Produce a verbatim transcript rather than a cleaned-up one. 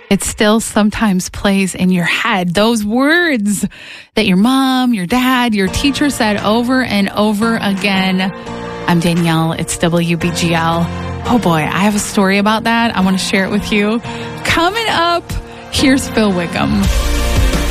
it still sometimes plays in your head. Those words that your mom, your dad, your teacher said over and over again. I'm Danielle. It's W B G L. Oh boy, I have a story about that. I want to share it with you. Coming up, here's Phil Wickham.